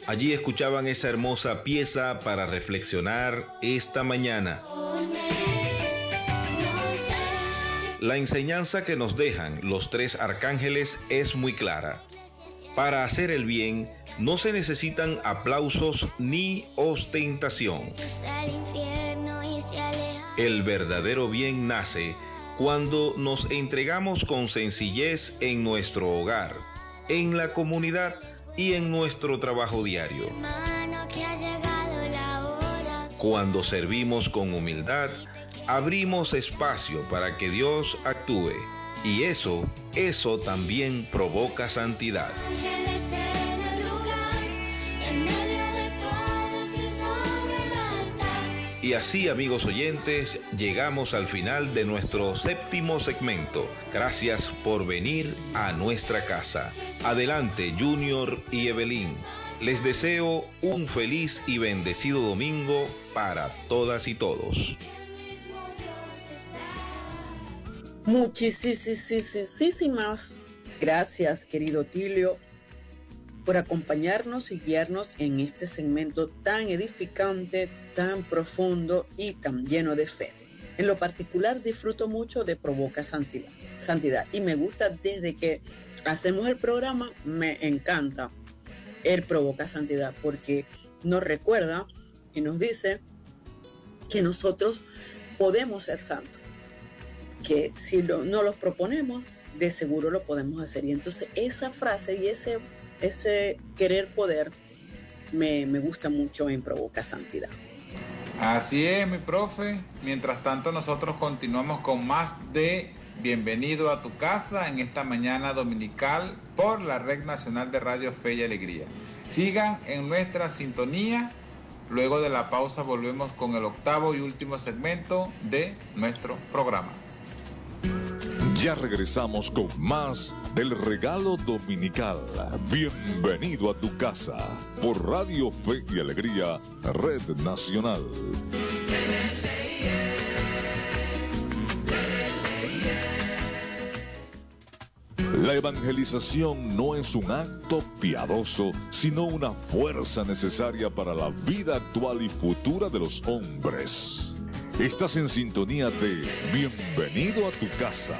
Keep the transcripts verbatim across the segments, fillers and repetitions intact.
Allí escuchaban esa hermosa pieza para reflexionar esta mañana. La enseñanza que nos dejan los tres arcángeles es muy clara. Para hacer el bien no se necesitan aplausos ni ostentación. El verdadero bien nace cuando nos entregamos con sencillez en nuestro hogar, en la comunidad y en nuestro trabajo diario. Cuando servimos con humildad, abrimos espacio para que Dios actúe, y eso, eso también provoca santidad. Y así, amigos oyentes, llegamos al final de nuestro séptimo segmento. Gracias por venir a nuestra casa. Adelante, Junior y Evelyn. Les deseo un feliz y bendecido domingo para todas y todos. Muchísimas gracias, querido Tilio, por acompañarnos y guiarnos en este segmento tan edificante, tan profundo y tan lleno de fe. En lo particular, disfruto mucho de Provoca Santidad, Santidad y me gusta desde que hacemos el programa, me encanta el Provoca Santidad porque nos recuerda y nos dice que nosotros podemos ser santos, que si lo, no los proponemos, de seguro lo podemos hacer. Y entonces esa frase y ese Ese querer poder me, me gusta mucho en Provoca Santidad. Así es, mi profe. Mientras tanto, nosotros continuamos con más de Bienvenido a tu casa en esta mañana dominical por la Red Nacional de Radio Fe y Alegría. Sigan en nuestra sintonía. Luego de la pausa volvemos con el octavo y último segmento de nuestro programa. Ya regresamos con más del regalo dominical. Bienvenido a tu casa por Radio Fe y Alegría, Red Nacional. La evangelización no es un acto piadoso, sino una fuerza necesaria para la vida actual y futura de los hombres. Estás en sintonía de Bienvenido a tu casa.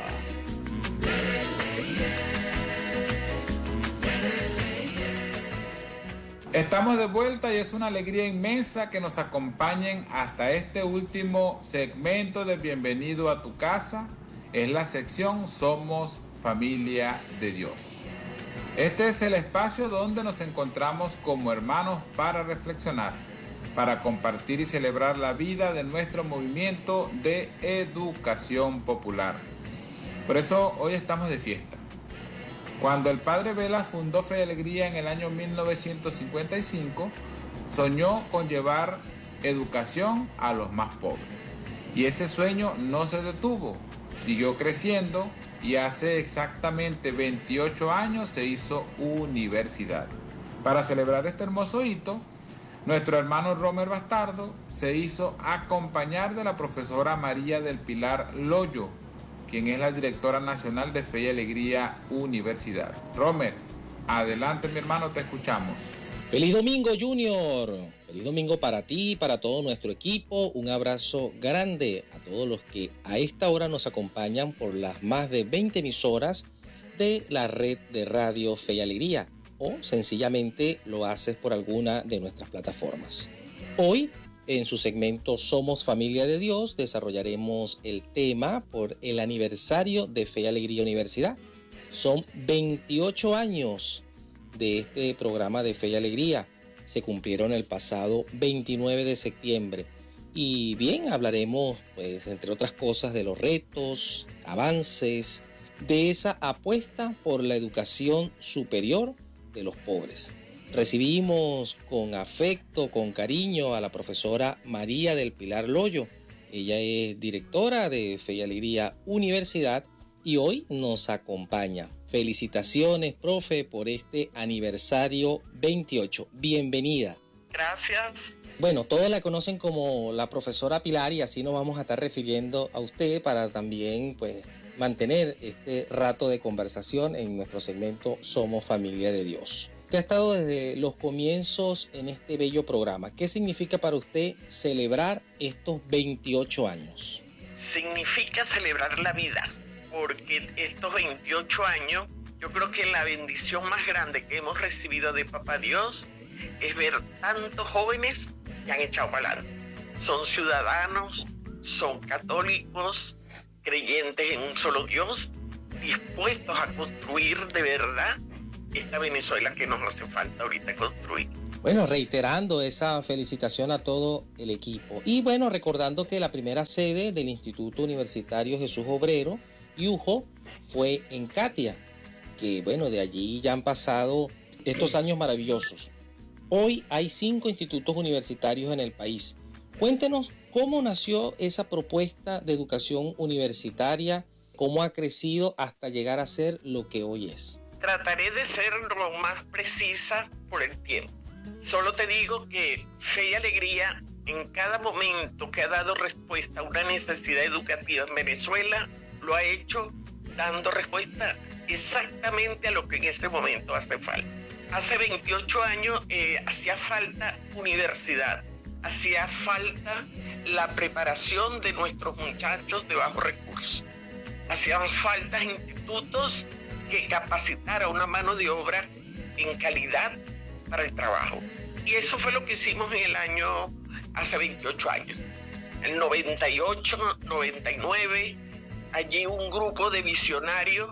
Estamos de vuelta y es una alegría inmensa que nos acompañen hasta este último segmento de Bienvenido a tu casa. Es la sección Somos Familia de Dios. Este es el espacio donde nos encontramos como hermanos para reflexionar, para compartir y celebrar la vida de nuestro movimiento de educación popular. Por eso hoy estamos de fiesta. Cuando el padre Vela fundó Fe y Alegría en el año mil novecientos cincuenta y cinco, soñó con llevar educación a los más pobres. Y ese sueño no se detuvo, siguió creciendo y hace exactamente veintiocho años se hizo universidad. Para celebrar este hermoso hito, nuestro hermano Romer Bastardo se hizo acompañar de la profesora María del Pilar Loyo, quien es la directora nacional de Fe y Alegría Universidad. Romer, adelante mi hermano, te escuchamos. ¡Feliz domingo, Junior! Feliz domingo para ti y para todo nuestro equipo. Un abrazo grande a todos los que a esta hora nos acompañan por las más de veinte emisoras de la red de Radio Fe y Alegría, o sencillamente lo haces por alguna de nuestras plataformas. Hoy, en su segmento Somos Familia de Dios, desarrollaremos el tema por el aniversario de Fe y Alegría Universidad. Son veintiocho años de este programa de Fe y Alegría. Se cumplieron el pasado veintinueve de septiembre. Y bien, hablaremos, pues, entre otras cosas, de los retos, avances, de esa apuesta por la educación superior de los pobres. Recibimos con afecto, con cariño a la profesora María del Pilar Loyo. Ella es directora de Fe y Alegría Universidad y hoy nos acompaña. Felicitaciones, profe, por este aniversario veintiocho. Bienvenida. Gracias. Bueno, todos la conocen como la profesora Pilar y así nos vamos a estar refiriendo a usted para también, pues, mantener este rato de conversación en nuestro segmento Somos Familia de Dios. Usted ha estado desde los comienzos en este bello programa. ¿Qué significa para usted celebrar estos veintiocho años? Significa celebrar la vida, porque estos veintiocho años, yo creo que la bendición más grande que hemos recibido de Papá Dios es ver tantos jóvenes que han echado para adelante. Son ciudadanos, son católicos, creyentes en un solo Dios, dispuestos a construir de verdad esta Venezuela que nos hace falta ahorita construir. Bueno, reiterando esa felicitación a todo el equipo. Y bueno, recordando que la primera sede del Instituto Universitario Jesús Obrero, I U J O, fue en Catia, que bueno, de allí ya han pasado estos años maravillosos. Hoy hay cinco institutos universitarios en el país. Cuéntenos cómo nació esa propuesta de educación universitaria, cómo ha crecido hasta llegar a ser lo que hoy es. Trataré de ser lo más precisa por el tiempo. Solo te digo que Fe y Alegría en cada momento que ha dado respuesta a una necesidad educativa en Venezuela, lo ha hecho dando respuesta exactamente a lo que en ese momento hace falta. Hace veintiocho años eh, hacía falta universidad, hacía falta la preparación de nuestros muchachos de bajos recursos, hacían falta institutos que capacitara una mano de obra en calidad para el trabajo. Y eso fue lo que hicimos en el año, hace veintiocho años. En noventa y ocho, noventa y nueve, allí un grupo de visionarios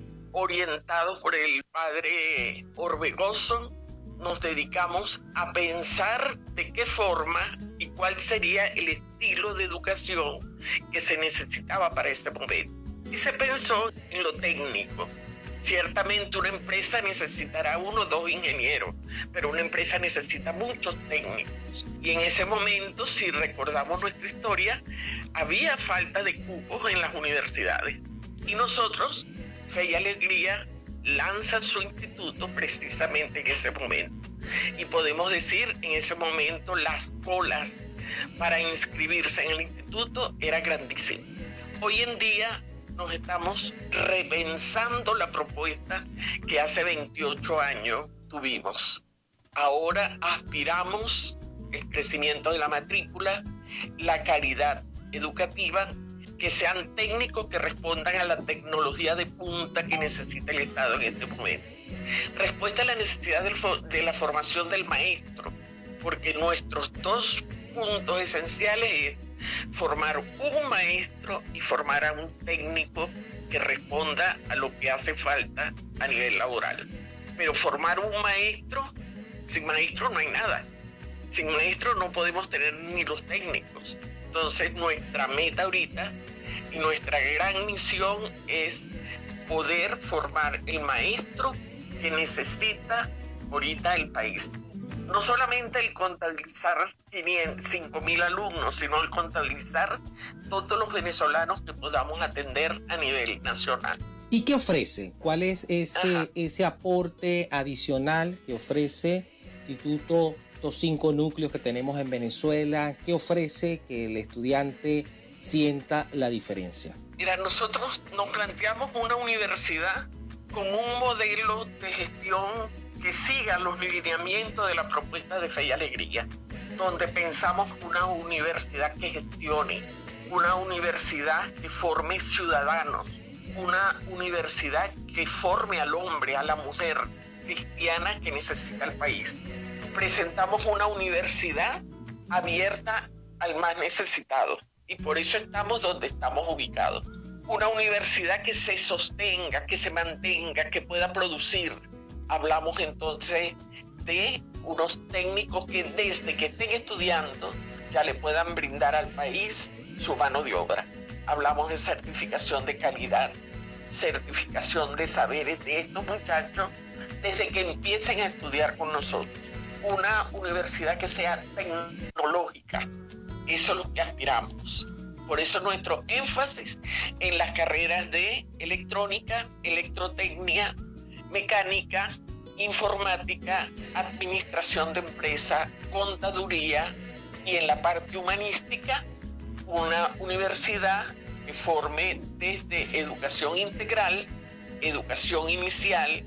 orientados por el padre Orbegoso, nos dedicamos a pensar de qué forma y cuál sería el estilo de educación que se necesitaba para ese momento. Y se pensó en lo técnico. Ciertamente una empresa necesitará uno o dos ingenieros, pero una empresa necesita muchos técnicos. Y en ese momento, si recordamos nuestra historia, había falta de cupos en las universidades. Y nosotros, Fe y Alegría, lanza su instituto precisamente en ese momento. Y podemos decir, en ese momento, las colas para inscribirse en el instituto era grandísimas. Hoy en día nos estamos repensando la propuesta que hace veintiocho años tuvimos. Ahora aspiramos el crecimiento de la matrícula, la calidad educativa, que sean técnicos que respondan a la tecnología de punta que necesita el Estado en este momento. Respuesta a la necesidad del, de la formación del maestro, porque nuestros dos puntos esenciales es formar un maestro y formar a un técnico que responda a lo que hace falta a nivel laboral. Pero formar un maestro, sin maestro no hay nada. Sin maestro no podemos tener ni los técnicos. Entonces nuestra meta ahorita y nuestra gran misión es poder formar el maestro que necesita ahorita el país. No solamente el contabilizar cinco mil alumnos, sino el contabilizar todos los venezolanos que podamos atender a nivel nacional. ¿Y qué ofrece? ¿Cuál es ese, ese aporte adicional que ofrece Instituto, estos cinco núcleos que tenemos en Venezuela? ¿Qué ofrece que el estudiante sienta la diferencia? Mira, nosotros nos planteamos una universidad con un modelo de gestión que siga los lineamientos de la propuesta de Fe y Alegría, donde pensamos una universidad que gestione, una universidad que forme ciudadanos, una universidad que forme al hombre, a la mujer cristiana que necesita el país. Presentamos una universidad abierta al más necesitado y por eso estamos donde estamos ubicados. Una universidad que se sostenga, que se mantenga, que pueda producir. Hablamos entonces de unos técnicos que desde que estén estudiando ya le puedan brindar al país su mano de obra. Hablamos de certificación de calidad, certificación de saberes de estos muchachos desde que empiecen a estudiar con nosotros. Una universidad que sea tecnológica, eso es lo que aspiramos. Por eso nuestro énfasis en las carreras de electrónica, electrotecnia, mecánica, informática, administración de empresa, contaduría y en la parte humanística una universidad que forme desde educación integral, educación inicial,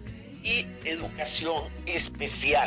y educación especial.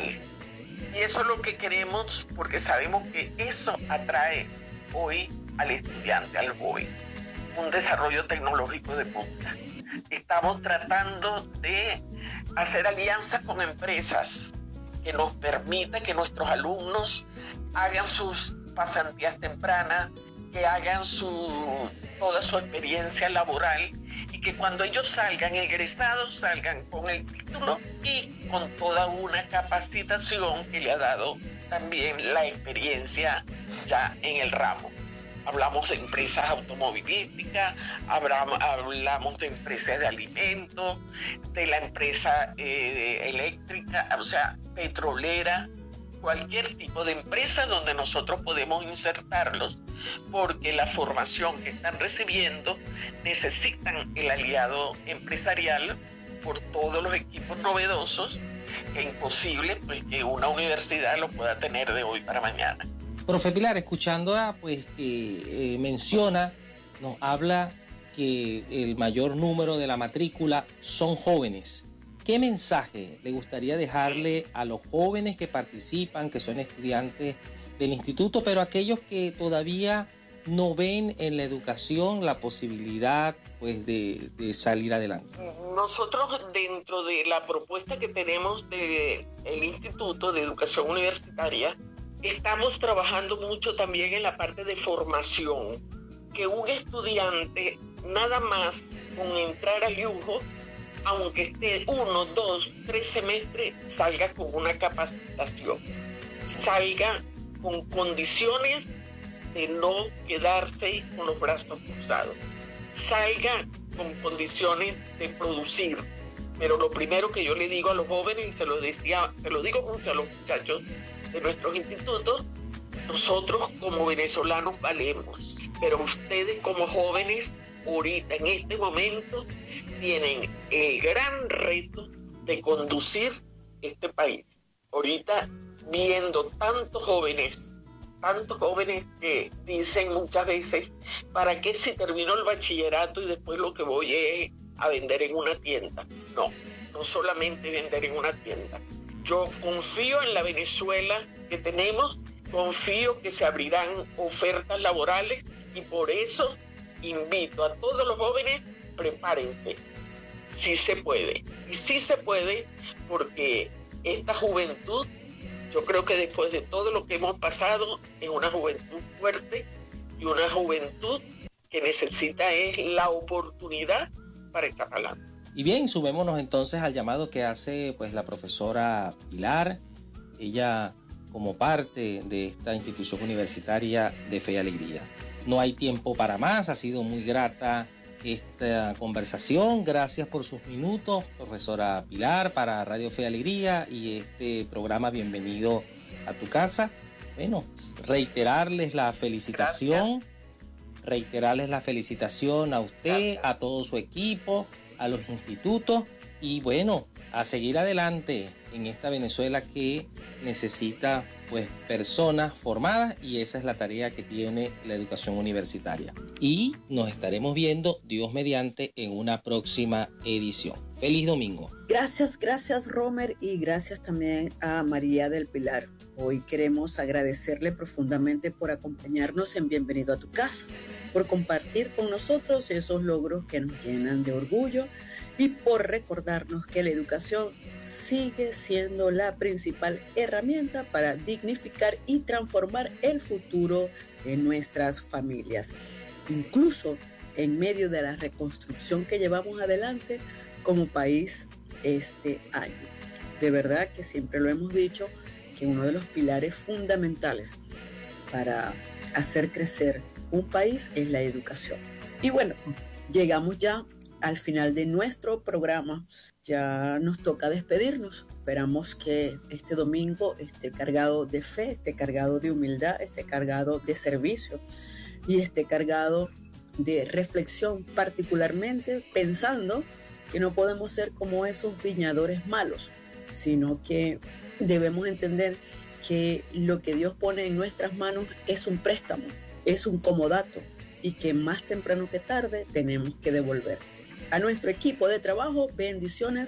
Y eso es lo que queremos, porque sabemos que eso atrae hoy al estudiante, al joven, un desarrollo tecnológico de punta. Estamos tratando de hacer alianzas con empresas que nos permitan que nuestros alumnos hagan sus pasantías tempranas, que hagan su, toda su experiencia laboral, y que cuando ellos salgan egresados, salgan con el título y con toda una capacitación que le ha dado también la experiencia ya en el ramo. Hablamos de empresas automovilísticas, hablamos, hablamos de empresas de alimentos, de la empresa eh, eléctrica, o sea, petrolera, cualquier tipo de empresa donde nosotros podemos insertarlos, porque la formación que están recibiendo necesitan el aliado empresarial por todos los equipos novedosos, que es imposible pues, que una universidad lo pueda tener de hoy para mañana. Profe Pilar, escuchándola, pues que eh, menciona, nos habla que el mayor número de la matrícula son jóvenes. ¿Qué mensaje le gustaría dejarle a los jóvenes que participan, que son estudiantes del instituto, pero aquellos que todavía no ven en la educación la posibilidad pues, de, de salir adelante? Nosotros, dentro de la propuesta que tenemos del Instituto de Educación Universitaria, estamos trabajando mucho también en la parte de formación, que un estudiante nada más con entrar al lujo, aunque esté uno, dos, tres semestres, salga con una capacitación, salga con condiciones de no quedarse con los brazos cruzados, salga con condiciones de producir. Pero lo primero que yo le digo a los jóvenes, y se lo decía, se lo digo mucho a los muchachos de nuestros institutos, nosotros como venezolanos valemos, pero ustedes como jóvenes, ahorita, en este momento, tienen el gran reto de conducir este país. Ahorita, viendo tantos jóvenes, tantos jóvenes que dicen muchas veces, ¿para qué si termino el bachillerato y después lo que voy es a vender en una tienda? No, no solamente vender en una tienda. Yo confío en la Venezuela que tenemos, confío que se abrirán ofertas laborales, y por eso invito a todos los jóvenes, prepárense, sí se puede, y sí se puede porque esta juventud, yo creo que después de todo lo que hemos pasado, es una juventud fuerte y una juventud que necesita es la oportunidad para echar adelante. Y bien, sumémonos entonces al llamado que hace pues la profesora Pilar, ella como parte de esta institución universitaria de Fe y Alegría. No hay tiempo para más, ha sido muy grata esta conversación. Gracias por sus minutos, profesora Pilar, para Radio Fe y Alegría y este programa Bienvenido a tu casa. Bueno, reiterarles la felicitación, Gracias. reiterarles la felicitación a usted, Gracias. a todo su equipo, a los institutos y bueno, a seguir adelante en esta Venezuela que necesita pues personas formadas, y esa es la tarea que tiene la educación universitaria. Y nos estaremos viendo, Dios mediante, en una próxima edición. ¡Feliz domingo! Gracias, gracias Romer, y gracias también a María del Pilar. Hoy queremos agradecerle profundamente por acompañarnos en Bienvenido a tu casa, por compartir con nosotros esos logros que nos llenan de orgullo y por recordarnos que la educación sigue siendo la principal herramienta para dignificar y transformar el futuro de nuestras familias, incluso en medio de la reconstrucción que llevamos adelante como país este año. De verdad que siempre lo hemos dicho, que uno de los pilares fundamentales para hacer crecer un país es la educación. Y bueno, llegamos ya al final de nuestro programa, ya nos toca despedirnos. Esperamos que este domingo esté cargado de fe, esté cargado de humildad, esté cargado de servicio y esté cargado de reflexión, particularmente pensando que no podemos ser como esos viñadores malos, sino que debemos entender que lo que Dios pone en nuestras manos es un préstamo, es un comodato, y que más temprano que tarde tenemos que devolver. A nuestro equipo de trabajo, bendiciones,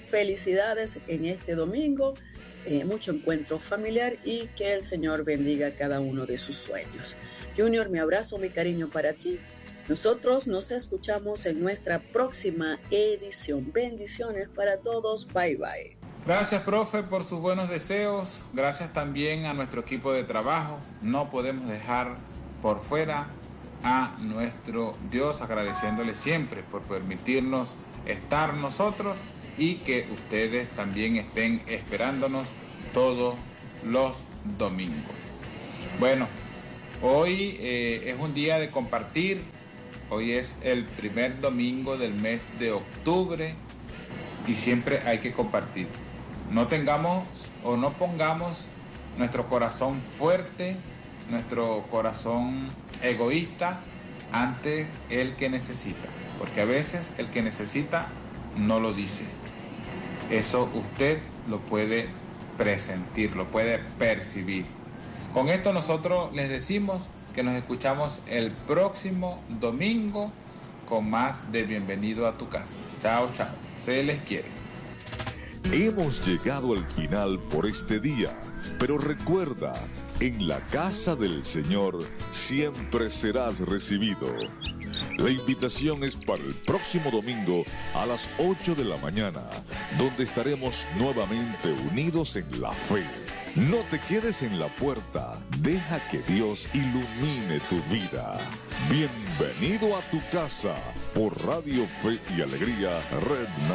felicidades en este domingo, eh, mucho encuentro familiar y que el Señor bendiga cada uno de sus sueños. Junior, mi abrazo, mi cariño para ti. Nosotros nos escuchamos en nuestra próxima edición. Bendiciones para todos. Bye, bye. Gracias, profe, por sus buenos deseos. Gracias también a nuestro equipo de trabajo. No podemos dejar por fuera a nuestro Dios, agradeciéndole siempre por permitirnos estar nosotros y que ustedes también estén esperándonos todos los domingos. Bueno, hoy eh, es un día de compartir. Hoy es el primer domingo del mes de octubre y siempre hay que compartir. No tengamos o no pongamos nuestro corazón fuerte, nuestro corazón egoísta ante el que necesita, porque a veces el que necesita no lo dice. Eso usted lo puede presentir, lo puede percibir. Con esto nosotros les decimos que nos escuchamos el próximo domingo con más de Bienvenido a tu casa. Chao, chao. Se les quiere. Hemos llegado al final por este día, pero recuerda, en la casa del Señor siempre serás recibido. La invitación es para el próximo domingo a las ocho de la mañana, donde estaremos nuevamente unidos en la fe. No te quedes en la puerta, deja que Dios ilumine tu vida. Bienvenido a tu casa por Radio Fe y Alegría, Red Nacional.